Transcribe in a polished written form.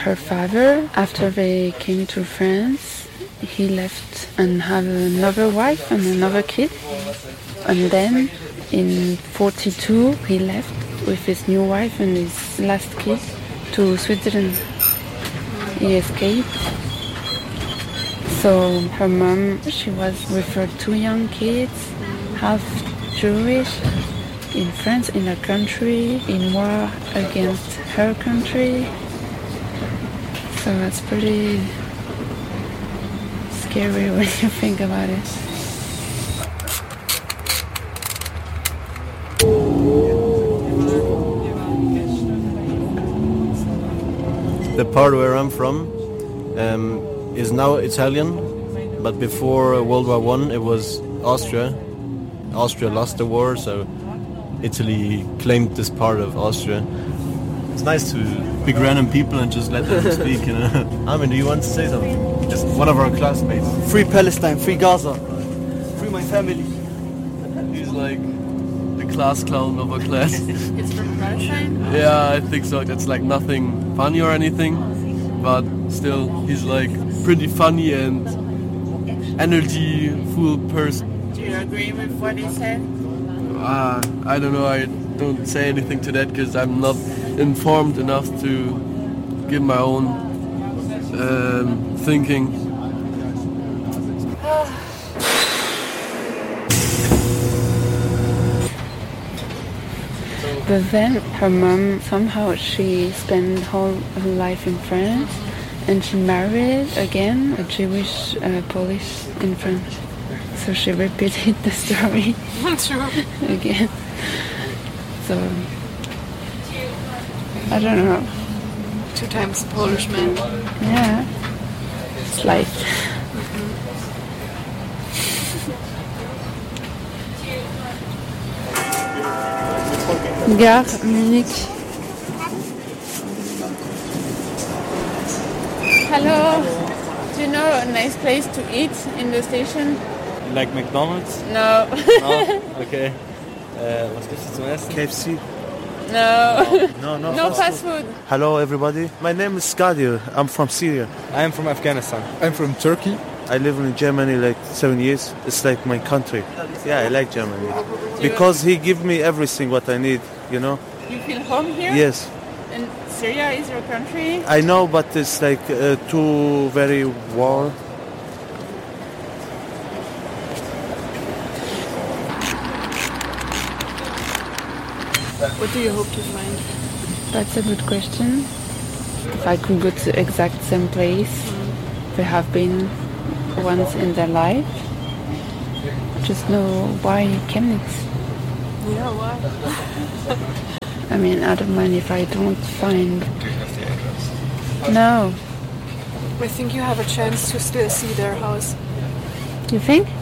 her father, after they came to France, he left and had another wife and another kid. And then in 42 he left with his new wife and his last kid to Switzerland. He escaped. So her mom, she was with her two young kids, half Jewish, in France, in her country, in war against her country. So it's pretty scary when you think about it. The part where I'm from is now Italian, but before World War I it was Austria. Austria lost the war, so Italy claimed this part of Austria. It's nice to pick random people and just let them speak, you know. Armin, do you want to say something? Just one of our classmates. Free Palestine, free Gaza, free my family. He's like the class clown of our class. It's from Palestine? Yeah, I think so. It's like nothing funny or anything, but still, he's like pretty funny and energy-full person. Do you agree with what he said? I don't know. I don't say anything to that because I'm not informed enough to give my own thinking. But then her mom, somehow she spent her life in France and she married again a Jewish Polish in France. So she repeated the story again. So, I don't know. 2 times Polish man. Yeah, it's life. Gare Munich. Hello. Do you know a nice place to eat in the station? Like McDonald's? No. No? Okay. Was gibt's hier zum Essen? KFC. No. No fast food. Hello everybody, my name is Skadir, I'm from Syria. I am from Afghanistan. I'm from Turkey. I live in Germany like 7 years. It's like my country. Yeah, I like Germany. Because he give me everything what I need, you know? You feel home here? Yes. And Syria is your country? I know, but it's like too very war. What do you hope to find? That's a good question. If I could go to exact same place they have been once in their life, just know why Chemnitz. Yeah, why? I mean, I don't mind if I don't find. No. I think you have a chance to still see their house. You think?